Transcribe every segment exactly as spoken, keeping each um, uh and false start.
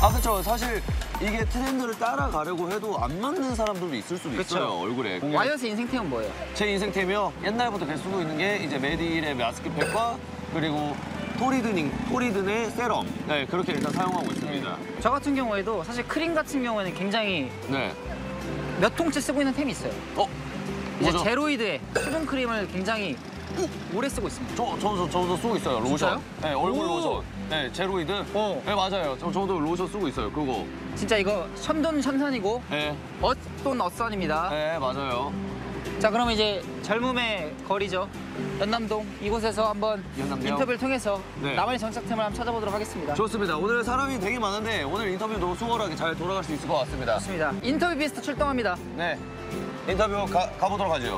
아, 그렇죠. 사실 이게 트렌드를 따라가려고 해도 안 맞는 사람들도 있을 수도 그쵸. 있어요, 얼굴에. 와이어스 인생템은 뭐예요? 제 인생템이요. 옛날부터 계속 쓰고 있는 게 이제 메디힐의 마스크팩과 그리고 토리드닝, 토리든의 세럼. 네, 그렇게 일단 사용하고 있습니다. 저 같은 경우에도 사실 크림 같은 경우에는 굉장히 네. 몇 통째 쓰고 있는 템이 있어요. 어? 이제 뭐죠? 제로이드의 수분 크림을 굉장히 오래 쓰고 있습니다. 저, 저도, 저도 쓰고 있어요, 로션. 진짜요? 네, 얼굴 오. 로션. 네, 제로이드. 어. 네, 맞아요. 저, 저도 로션 쓰고 있어요, 그거. 진짜 이거 션돈 션산이고 네, 어돈 어선입니다. 네, 맞아요. 자, 그럼 이제 젊음의 거리죠. 연남동 이곳에서 한번 연남동. 인터뷰를 통해서 네. 나만의 정착템을 한번 찾아보도록 하겠습니다. 좋습니다. 오늘 사람이 되게 많은데 오늘 인터뷰도 수월하게 잘 돌아갈 수 있을 것 같습니다. 좋습니다. 인터뷰 비스트 출동합니다. 네, 인터뷰 가, 가보도록 하죠.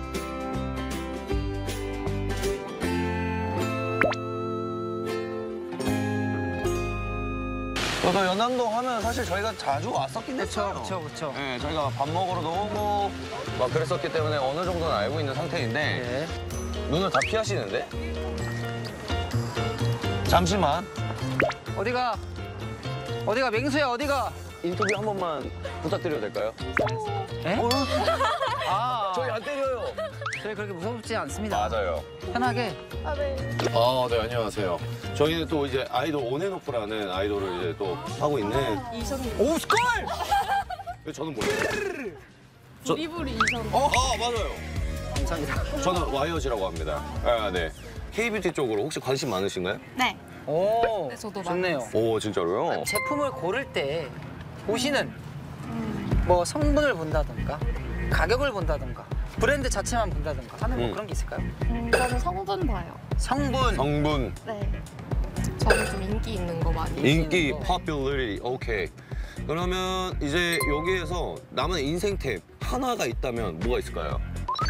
또 연남동 하면 사실 저희가 자주 왔었긴 했어요. 그렇죠, 그렇죠. 네, 저희가 밥 먹으러도 오고 막 그랬었기 때문에 어느 정도는 알고 있는 상태인데 네. 눈을 다 피하시는데? 잠시만. 어디가? 어디가? 맹수야, 어디가? 인터뷰 한 번만 부탁드려도 될까요? 에? 어? 아, 저희 안 때려요. 저희 그렇게 무섭지 않습니다. 맞아요. 편하게. 아, 네. 아, 네, 안녕하세요. 저희는 또 이제 아이돌 온앤오프라는 아이돌을 이제 또 하고 있는. 이선님. 오, 스컬! 저는 뭐예요? 저- 브리브리 이선. 어, 아, 맞아요. 감사합니다. 저는 와이어즈라고 합니다. 아, 네. K뷰티 쪽으로 혹시 관심 많으신가요? 네. 오, 네, 저도 좋네요. 오, 진짜로요? 제품을 고를 때 보시는 뭐 성분을 본다든가 가격을 본다든가 브랜드 자체만 본다든가 하는 뭐 음. 그런 게 있을까요? 음, 저는 성분 봐요. 성분. 성분, 네. 저는 좀 인기 있는 거 많이. 인기, 있는 거. popularity, 오케이. 그러면 이제 여기에서 남은 인생템 하나가 있다면 뭐가 있을까요?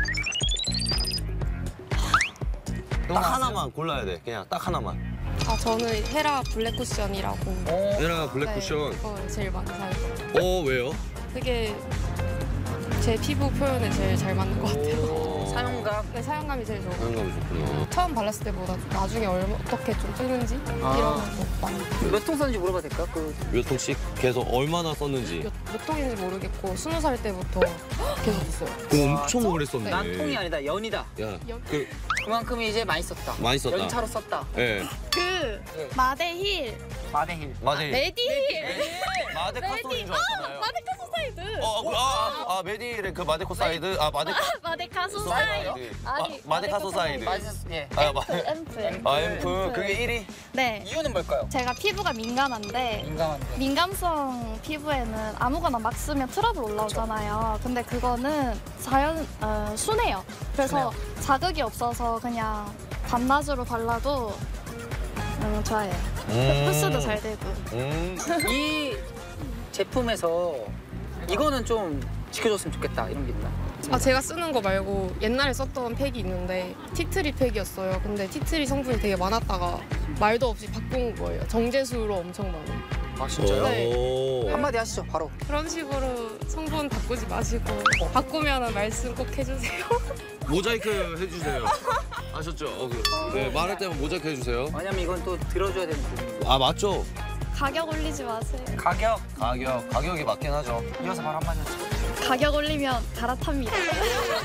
딱 하나만 골라야 돼. 그냥 딱 하나만. 아, 저는 헤라 블랙 쿠션이라고. 어, 에라 블랙 네, 쿠션. 그거 제일 많이 사요. 어, 왜요? 그게 제 피부 표현에 제일 잘 맞는 것 같아요. 사용감. 네, 사용감이 제일 좋고. 사용감이 좋구나. 처음 발랐을 때보다 좀 나중에 얼마, 어떻게 좀 뜨는지 아. 이런 것도 많이. 몇 통 썼는지 물어봐도 될까? 그 몇 통씩 계속 얼마나 썼는지. 몇, 몇 통인지 모르겠고 스무 살 때부터 계속 있어요. 그거 엄청 오래 썼네. 난 통이 아니다, 연이다. 야, 연- 그 그만큼이 이제 많이 썼다. 많이 썼다. 연차로 썼다. 예. 그 네. 마데힐, 마데힐. 마데 메디힐, 마데카솔인 줄 알았잖아요. 마데카 소사이드. 어, 그, 아, 아, 메디의 그 마데코 사이드. 아, 마데 마데카 소사이드. 아니, 마, 마데카 소사이드. 마이스, 예. 아, 마, 앰플. 아, 앰프. 그게 일 위? 네. 이유는 뭘까요? 제가 피부가 민감한데 민감한데. 민감성 피부에는 아무거나 막 쓰면 트러블 올라오잖아요. 근데 그거는 자연 어, 순해요. 그래서 자극이 없어서 그냥 밤낮으로 발라도 너무 좋아요. 음. 흡수도 잘 되고. 음. 이 제품에서 이거는 좀 지켜줬으면 좋겠다 이런 게 있나? 아, 제가 쓰는 거 말고 옛날에 썼던 팩이 있는데 티트리 팩이었어요. 근데 티트리 성분이 되게 많았다가 말도 없이 바꾼 거예요. 정제수로 엄청 많은. 아 진짜요? 네. 오. 한마디 하시죠 바로. 그런 식으로 성분 바꾸지 마시고 바꾸면 말씀 꼭 해주세요. 모자이크 해주세요. 아셨죠? 어, 그, 네, 말할 때만 모자이크 해주세요. 왜냐면 이건 또 들어줘야 되는 부분이고. 아, 맞죠? 가격 올리지 마세요. 가격 가격, 가격이 맞긴 하죠. 이어서 바로 한마디 하시죠. 가격 올리면 갈아탑니다.